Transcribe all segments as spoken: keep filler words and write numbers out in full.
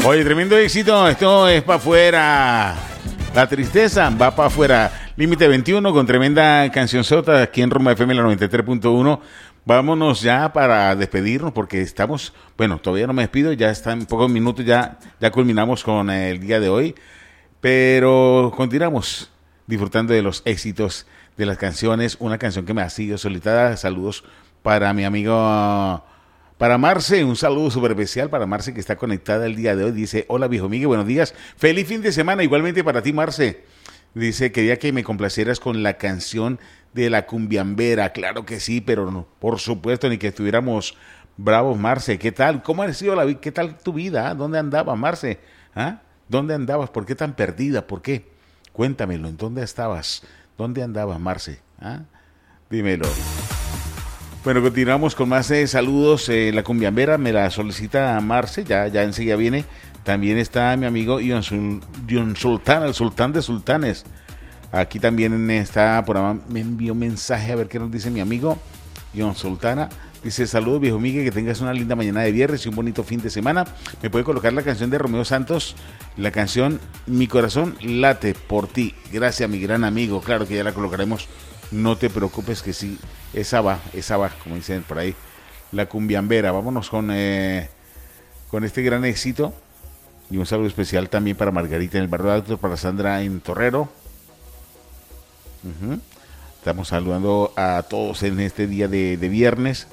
Oye, tremendo éxito. Esto es para afuera. La tristeza va para afuera. Límite veintiuno con tremenda cancionzota aquí en Rumba F M la noventa y tres punto uno. Vámonos ya para despedirnos porque estamos, bueno, todavía no me despido, ya están pocos minutos, ya, ya culminamos con el día de hoy, pero continuamos disfrutando de los éxitos de las canciones. Una canción que me ha sido solicitada. Saludos para mi amigo, para Marce, un saludo súper especial para Marce que está conectada el día de hoy. Dice, hola viejo Miguel, buenos días, feliz fin de semana, igualmente para ti Marce. Dice, quería que me complacieras con la canción de la cumbiambera. Claro que sí, pero no, por supuesto, ni que estuviéramos bravos, Marce. ¿Qué tal? ¿Cómo ha sido la vida? ¿Qué tal tu vida? ¿Ah? ¿Dónde andabas, Marce? ¿Ah? ¿Dónde andabas? ¿Por qué tan perdida? ¿Por qué? Cuéntamelo, ¿en dónde estabas? ¿Dónde andabas, Marce? ¿Ah? Dímelo. Bueno, continuamos con más eh, saludos. Eh, la cumbiambera me la solicita Marce, ya, ya enseguida viene. También está mi amigo Ion, Sul, Ion Sultán, el sultán de sultanes. Aquí también está, por ahí me envió un mensaje a ver qué nos dice mi amigo Ion Sultana. Dice, saludos viejo Miguel, que tengas una linda mañana de viernes y un bonito fin de semana. Me puede colocar la canción de Romeo Santos, la canción Mi corazón late por ti. Gracias mi gran amigo, claro que ya la colocaremos. No te preocupes que sí, esa va, esa va, como dicen por ahí. La cumbiambera, vámonos con, eh, con este gran éxito. Y un saludo especial también para Margarita en el barrio alto, para Sandra en Torrero. Uh-huh. Estamos saludando a todos en este día de, de viernes.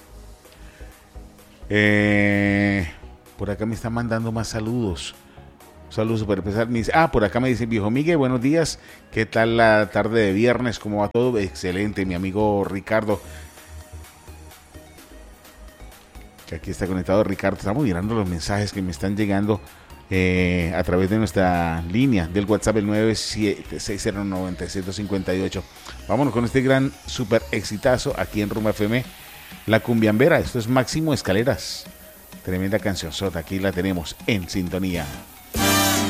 Eh, por acá me están mandando más saludos. Saludos super especial. Ah, por acá me dice viejo Miguel, buenos días. ¿Qué tal la tarde de viernes? ¿Cómo va todo? Excelente, mi amigo Ricardo. Que aquí está conectado Ricardo. Estamos mirando los mensajes que me están llegando eh, a través de nuestra línea del WhatsApp, el nueve siete seis cero nueve siete cinco ocho. Vámonos con este gran super exitazo aquí en Rumba F M. La cumbiambera, esto es Máximo Escaleras. Tremenda cancionzota, aquí la tenemos en sintonía.